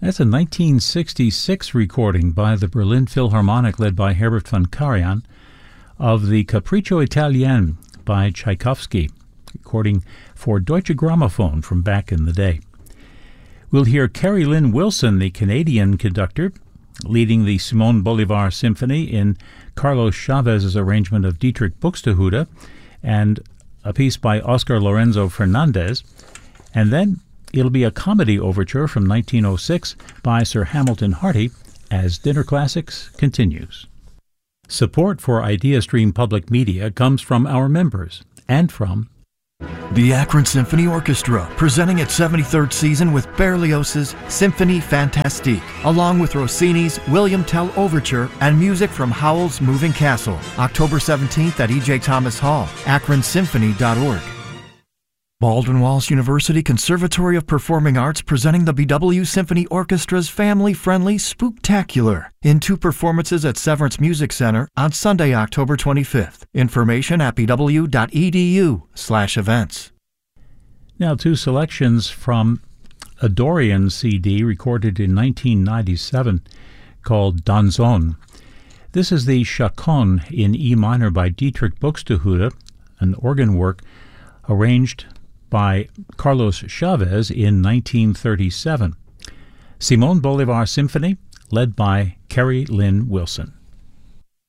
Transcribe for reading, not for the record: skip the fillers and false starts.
That's a 1966 recording by the Berlin Philharmonic, led by Herbert von Karajan, of the Capriccio Italien by Tchaikovsky, recording for Deutsche Grammophon from back in the day. We'll hear Carrie Lynn Wilson, the Canadian conductor, leading the Simon Bolivar Symphony in Carlos Chavez's arrangement of Dietrich Buxtehude, and a piece by Oscar Lorenzo Fernandez. And then it'll be a comedy overture from 1906 by Sir Hamilton Harty as Dinner Classics continues. Support for IdeaStream Public Media comes from our members and from the Akron Symphony Orchestra, presenting its 73rd season with Berlioz's Symphonie Fantastique, along with Rossini's William Tell Overture and music from Howell's Moving Castle. October 17th at E.J. Thomas Hall, akronsymphony.org. Baldwin Wallace University Conservatory of Performing Arts presenting the BW Symphony Orchestra's family-friendly Spooktacular in 2 performances at Severance Music Center on Sunday, October 25th. Information at bw.edu/events. Now 2 selections from a Dorian CD recorded in 1997 called Danzon. This is the Chaconne in E minor by Dietrich Buxtehude, an organ work arranged by Carlos Chavez in 1937. Simon Bolivar Symphony, led by Carrie Lynn Wilson.